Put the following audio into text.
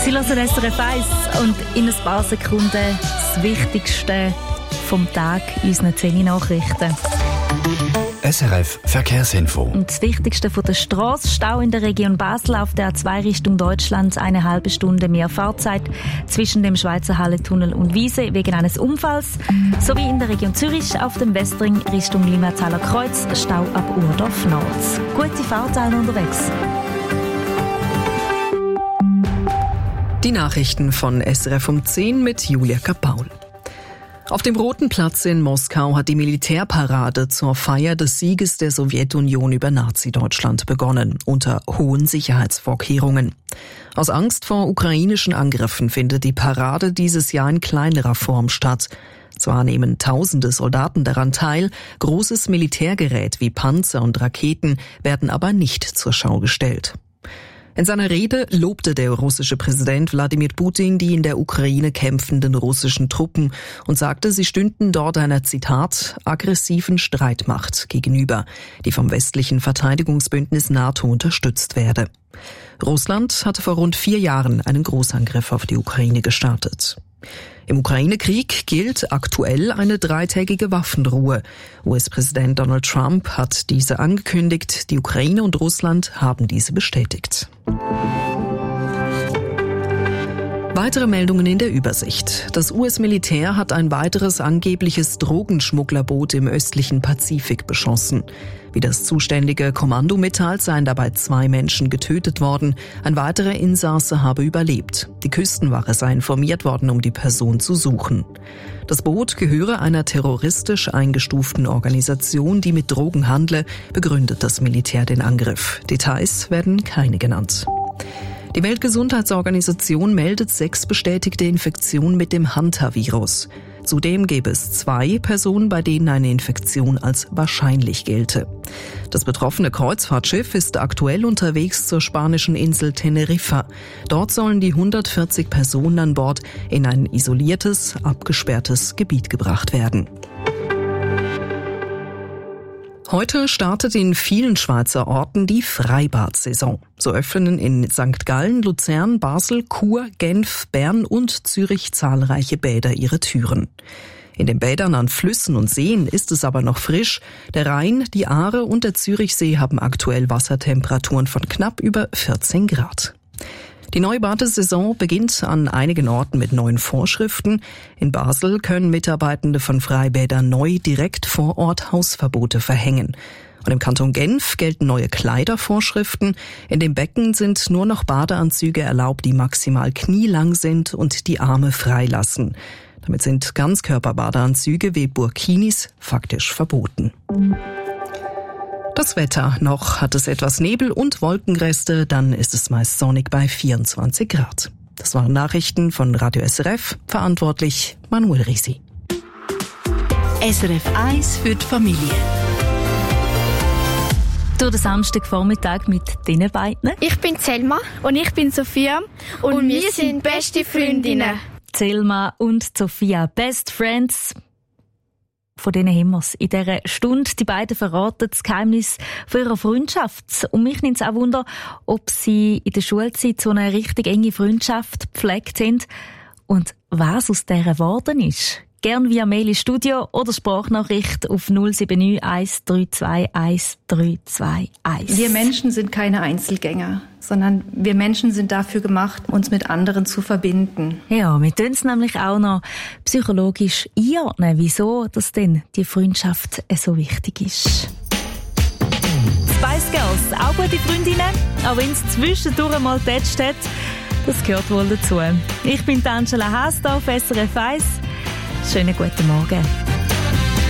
Sie hören SRF 1 und in ein paar Sekunden das Wichtigste vom Tag in unseren 10 Nachrichten. SRF Verkehrsinfo. Und das Wichtigste von der Strasse: Stau in der Region Basel auf der A2 Richtung Deutschland, 1,5 Stunde mehr Fahrzeit zwischen dem Schweizer Hallentunnel und Wiese wegen eines Unfalls, sowie in der Region Zürich auf dem Westring Richtung Limmertaler Kreuz, Stau ab Urdorf Nord. Gute Fahrt allen unterwegs. Die Nachrichten von SRF um 10 mit Julia Kapaul. Auf dem Roten Platz in Moskau hat die Militärparade zur Feier des Sieges der Sowjetunion über Nazi-Deutschland begonnen, unter hohen Sicherheitsvorkehrungen. Aus Angst vor ukrainischen Angriffen findet die Parade dieses Jahr in kleinerer Form statt. Zwar nehmen tausende Soldaten daran teil, großes Militärgerät wie Panzer und Raketen werden aber nicht zur Schau gestellt. In seiner Rede lobte der russische Präsident Wladimir Putin die in der Ukraine kämpfenden russischen Truppen und sagte, sie stünden dort einer, Zitat, aggressiven Streitmacht gegenüber, die vom westlichen Verteidigungsbündnis NATO unterstützt werde. Russland hatte vor rund 4 Jahren einen Großangriff auf die Ukraine gestartet. Im Ukraine-Krieg gilt aktuell eine 3-tägige Waffenruhe. US-Präsident Donald Trump hat diese angekündigt. Die Ukraine und Russland haben diese bestätigt. Weitere Meldungen in der Übersicht. Das US-Militär hat ein weiteres angebliches Drogenschmugglerboot im östlichen Pazifik beschossen. Wie das zuständige Kommando mitteilt, seien dabei 2 Menschen getötet worden. Ein weiterer Insasse habe überlebt. Die Küstenwache sei informiert worden, um die Person zu suchen. Das Boot gehöre einer terroristisch eingestuften Organisation, die mit Drogen handle, begründet das Militär den Angriff. Details werden keine genannt. Die Weltgesundheitsorganisation meldet 6 bestätigte Infektionen mit dem Hantavirus. Zudem gäbe es 2 Personen, bei denen eine Infektion als wahrscheinlich gelte. Das betroffene Kreuzfahrtschiff ist aktuell unterwegs zur spanischen Insel Teneriffa. Dort sollen die 140 Personen an Bord in ein isoliertes, abgesperrtes Gebiet gebracht werden. Heute startet in vielen Schweizer Orten die Freibad-Saison. So öffnen in St. Gallen, Luzern, Basel, Chur, Genf, Bern und Zürich zahlreiche Bäder ihre Türen. In den Bädern an Flüssen und Seen ist es aber noch frisch. Der Rhein, die Aare und der Zürichsee haben aktuell Wassertemperaturen von knapp über 14 Grad. Die neue Badesaison beginnt an einigen Orten mit neuen Vorschriften. In Basel können Mitarbeitende von Freibädern neu direkt vor Ort Hausverbote verhängen. Und im Kanton Genf gelten neue Kleidervorschriften. In den Becken sind nur noch Badeanzüge erlaubt, die maximal knielang sind und die Arme freilassen. Damit sind Ganzkörperbadeanzüge wie Burkinis faktisch verboten. Das Wetter. Noch hat es etwas Nebel und Wolkenreste, dann ist es meist sonnig bei 24 Grad. Das waren Nachrichten von Radio SRF, verantwortlich Manuel Risi. SRF 1 für die Familie. Durch den Samstagvormittag mit diesen beiden. Ich bin Selma. Und ich bin Sophia. Und wir sind beste Freundinnen. Selma und Sophia, Best Friends. Von denen haben wir es in dieser Stunde. Die beiden verraten das Geheimnis von ihrer Freundschaft. Und mich nimmt es auch Wunder, ob sie in der Schulzeit so eine richtig enge Freundschaft gepflegt haben und was aus dieser geworden ist. Gern via Mail ins Studio oder Sprachnachricht auf 079 132 1321. Wir Menschen sind keine Einzelgänger, sondern wir Menschen sind dafür gemacht, uns mit anderen zu verbinden. Ja, wir tun es nämlich auch noch psychologisch einordnen, wieso das denn die Freundschaft so wichtig ist. Spice Girls, auch gute Freundinnen, auch wenn es zwischendurch mal tätscht hat, das gehört wohl dazu. Ich bin Angela Haas hier auf SRF 1. Schönen guten Morgen.